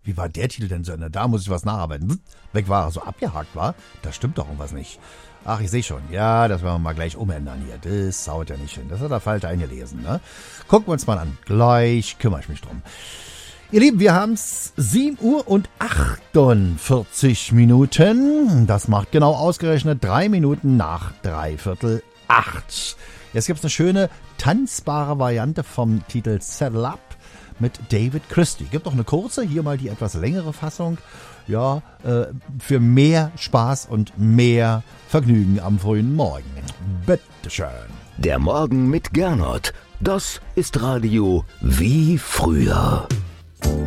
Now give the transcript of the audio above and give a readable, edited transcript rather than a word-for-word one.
wie war der Titel denn zu Ende? Da muss ich was nacharbeiten. Weg war er, so abgehakt war. Da stimmt doch irgendwas nicht. Ach, ich sehe schon. Ja, das werden wir mal gleich umändern hier. Das haut ja nicht hin. Das hat der Falter eingelesen, ne? Gucken wir uns mal an. Gleich kümmere ich mich drum. Ihr Lieben, wir haben es 7 Uhr und 48 Minuten. Das macht genau ausgerechnet 3 Minuten nach 7:45. Jetzt gibt es eine schöne, tanzbare Variante vom Titel Settle Up mit David Christie. Gibt auch eine kurze, hier mal die etwas längere Fassung. Ja, für mehr Spaß und mehr Vergnügen am frühen Morgen. Bitteschön. Der Morgen mit Gernot. Das ist Radio wie früher.